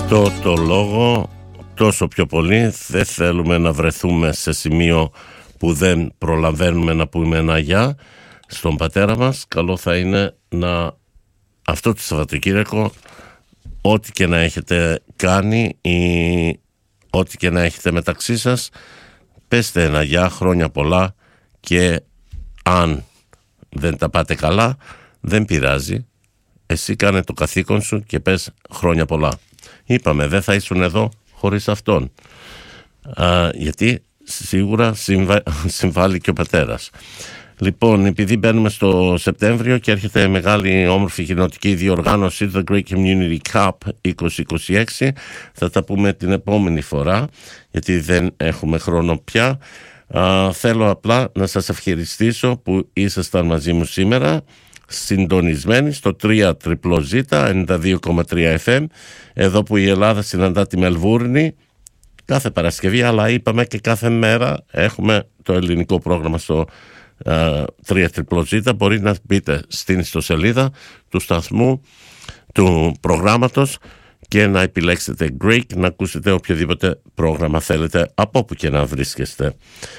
αυτό το λόγο, τόσο πιο πολύ δεν θέλουμε να βρεθούμε σε σημείο που δεν προλαβαίνουμε να πούμε ένα γεια στον πατέρα μας. Καλό θα είναι να αυτό το Σαββατοκύριακο, ό,τι και να έχετε κάνει ή ό,τι και να έχετε μεταξύ σας, πέστε ένα γεια, χρόνια πολλά, και αν δεν τα πάτε καλά δεν πειράζει, εσύ κάνε το καθήκον σου και πες χρόνια πολλά. Είπαμε, δεν θα ήσουν εδώ χωρίς αυτόν, γιατί σίγουρα συμβάλλει και ο πατέρας. Λοιπόν, επειδή μπαίνουμε στο Σεπτέμβριο και έρχεται μεγάλη όμορφη κοινοτική διοργάνωση, The Great Community Cup 2026, θα τα πούμε την επόμενη φορά, γιατί δεν έχουμε χρόνο πια. Θέλω απλά να σας ευχαριστήσω που ήσασταν μαζί μου σήμερα, συντονισμένοι στο 3ZZZ 92,3 FM, εδώ που η Ελλάδα συναντά τη Μελβούρνη κάθε Παρασκευή, αλλά είπαμε και κάθε μέρα έχουμε το ελληνικό πρόγραμμα στο 3ZZZ. Μπορεί να μπείτε στην ιστοσελίδα του σταθμού, του προγράμματος, και να επιλέξετε Great, να ακούσετε οποιοδήποτε πρόγραμμα θέλετε από όπου και να βρίσκεστε.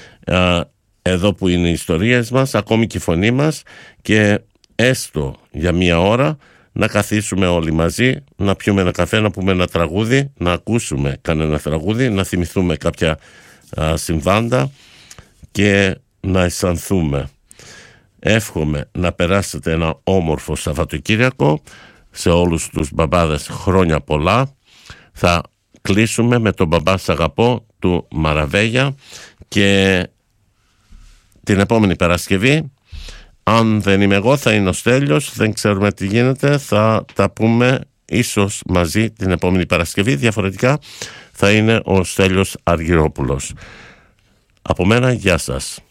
Εδώ που είναι οι ιστορίες μας, ακόμη και η φωνή μας, και έστω για μία ώρα να καθίσουμε όλοι μαζί, να πιούμε ένα καφέ, να πούμε ένα τραγούδι, να ακούσουμε κανένα τραγούδι, να θυμηθούμε κάποια συμβάντα και να αισθανθούμε. Εύχομαι να περάσετε ένα όμορφο Σαββατοκύριακο. Σε όλους τους μπαμπάδες χρόνια πολλά. Θα κλείσουμε με τον Μπαμπά Σ' αγαπώ του Μαραβέγια, και την επόμενη Παρασκευή, αν δεν είμαι εγώ, θα είναι ο Στέλιος. Δεν ξέρουμε τι γίνεται, θα τα πούμε ίσως μαζί την επόμενη Παρασκευή. Διαφορετικά θα είναι ο Στέλιος Αργυρόπουλος. Από μένα, γεια σας.